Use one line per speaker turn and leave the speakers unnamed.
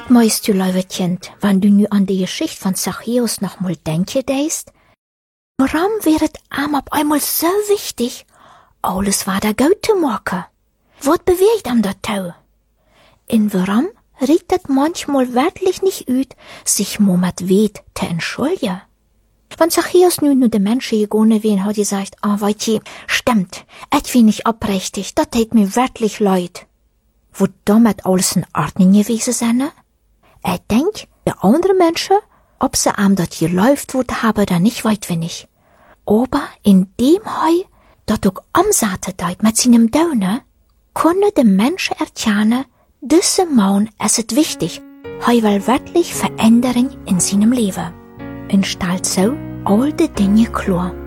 Wat meist du, liebe Kind, wenn du nu an die Geschichte von Zachäus noch mal denken deist? Warum wäret ihm auf einmal so wichtig, alles war der gut zu machen? Was bewegt ihm dazu? In warum riecht es manchmal wirklich nicht üt, sich mo mit Wet zu entschuldigen? Wenn Zachäus nu de Menschen gegangen wären, hat gesagt, weißt je, stimmt, et wie nicht abrechtig, dat tät mir wirklich leid. Wo damit alles in Ordnung gewesen sein? Ich denk, die andere Menschen, ob sie am dat hier läuft, wo haben, da nicht weit wenig. Aber in dem Heu, dat auch umsatte deit mit seinem Döne, konnte de Menschen erkennen, diese Mann ist es wichtig, Heu will wirklich Veränderung in seinem Leben. Und stellt so all die Dinge klar.